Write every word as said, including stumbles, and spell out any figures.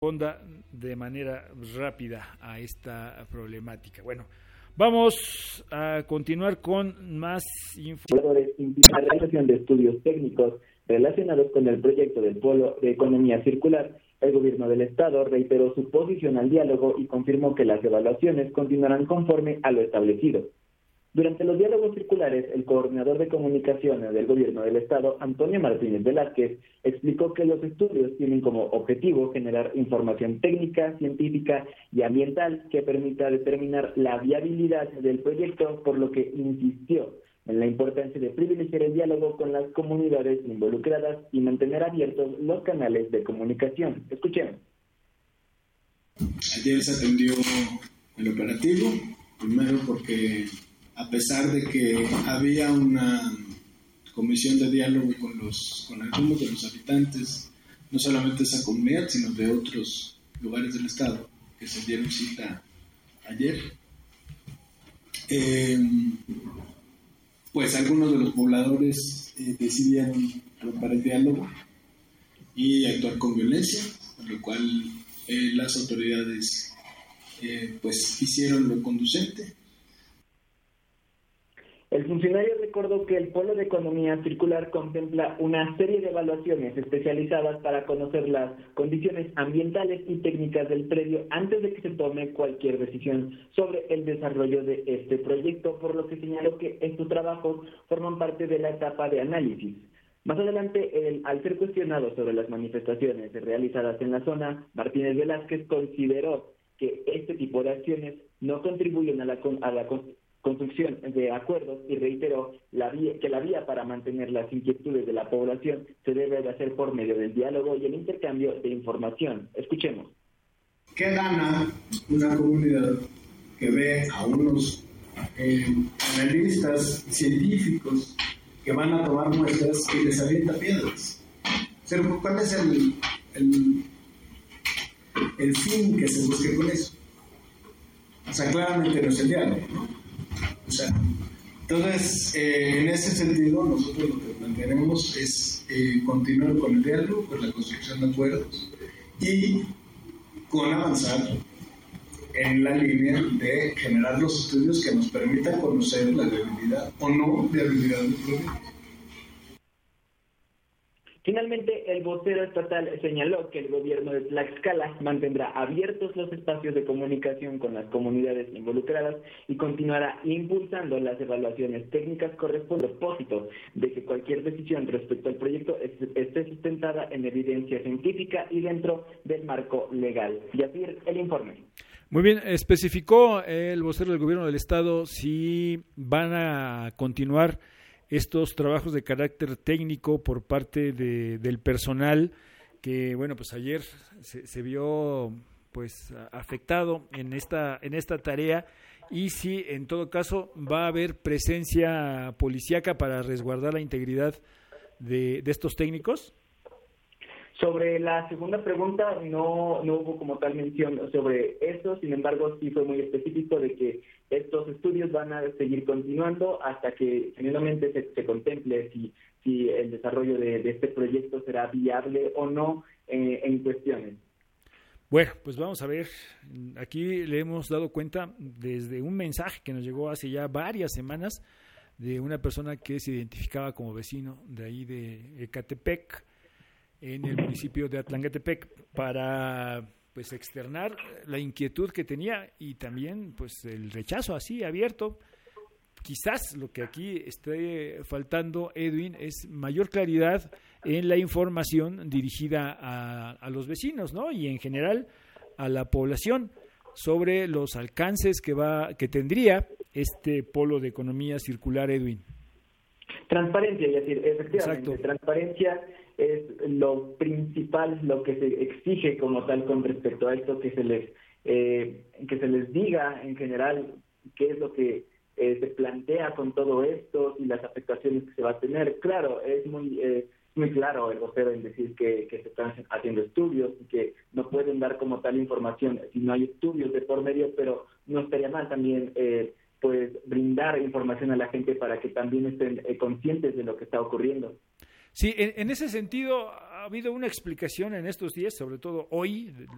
responda de manera rápida a esta problemática. Bueno, vamos a continuar con más información. La realización de estudios técnicos relacionados con el proyecto del Polo de Economía Circular. El gobierno del Estado reiteró su posición al diálogo y confirmó que las evaluaciones continuarán conforme a lo establecido. Durante los diálogos circulares, el coordinador de comunicaciones del gobierno del Estado, Antonio Martínez Velázquez, explicó que los estudios tienen como objetivo generar información técnica, científica y ambiental que permita determinar la viabilidad del proyecto, por lo que insistió en la importancia de privilegiar el diálogo con las comunidades involucradas y mantener abiertos los canales de comunicación. Escuchemos. Ayer se atendió el operativo, primero porque a pesar de que había una comisión de diálogo con los con algunos de los habitantes, no solamente de esa comunidad, sino de otros lugares del estado, que se dieron cita ayer, eh, pues algunos de los pobladores eh, decidieron romper el diálogo y actuar con violencia, por lo cual eh, las autoridades eh, pues hicieron lo conducente. El funcionario recordó que el Polo de Economía Circular contempla una serie de evaluaciones especializadas para conocer las condiciones ambientales y técnicas del predio antes de que se tome cualquier decisión sobre el desarrollo de este proyecto, por lo que señaló que estos trabajos forman parte de la etapa de análisis. Más adelante, el, al ser cuestionado sobre las manifestaciones realizadas en la zona, Martínez Velázquez consideró que este tipo de acciones no contribuyen a la, a la construcción de acuerdos y reiteró la vía, que la vía para mantener las inquietudes de la población se debe de hacer por medio del diálogo y el intercambio de información. Escuchemos. ¿Qué gana una comunidad que ve a unos eh, analistas científicos que van a tomar muestras y les avienta piedras? Pero ¿cuál es el, el, el fin que se busque con eso? O sea, claramente no es el diálogo, ¿no? O sea, entonces, eh, en ese sentido, nosotros lo que plantearemos es eh, continuar con el diálogo, con la construcción de acuerdos y con avanzar en la línea de generar los estudios que nos permitan conocer la viabilidad o no viabilidad del proyecto. Finalmente, el vocero estatal señaló que el gobierno de Tlaxcala mantendrá abiertos los espacios de comunicación con las comunidades involucradas y continuará impulsando las evaluaciones técnicas correspondientes al propósito de que cualquier decisión respecto al proyecto esté sustentada en evidencia científica y dentro del marco legal. Yacir, el informe. Muy bien, especificó el vocero del gobierno del estado si van a continuar estos trabajos de carácter técnico por parte de, del personal que, bueno, pues ayer se, se vio pues afectado en esta en esta tarea y si en todo caso va a haber presencia policíaca para resguardar la integridad de, de estos técnicos. Sobre la segunda pregunta, no, no hubo como tal mención sobre eso, sin embargo, sí fue muy específico de que estos estudios van a seguir continuando hasta que genuinamente se, se contemple si, si el desarrollo de, de este proyecto será viable o no eh, en cuestiones. Bueno, pues vamos a ver, aquí le hemos dado cuenta desde un mensaje que nos llegó hace ya varias semanas de una persona que se identificaba como vecino de ahí de Ecatepec, en el municipio de Atlangatepec, para pues externar la inquietud que tenía y también pues el rechazo así abierto. Quizás lo que aquí esté faltando, Edwin, es mayor claridad en la información dirigida a, a los vecinos, ¿no? Y en general a la población sobre los alcances que va que tendría este polo de economía circular, Edwin. Transparencia, es decir, efectivamente, Exacto. Transparencia es lo principal, lo que se exige como tal con respecto a esto, que se les eh, que se les diga en general qué es lo que eh, se plantea con todo esto y las afectaciones que se va a tener. Claro, es muy eh, muy claro el vocero en decir que, que se están haciendo estudios y que no pueden dar como tal información si no hay estudios de por medio, pero no estaría mal también eh, pues brindar información a la gente para que también estén eh, conscientes de lo que está ocurriendo. Sí, en, en ese sentido ha habido una explicación en estos días, sobre todo hoy,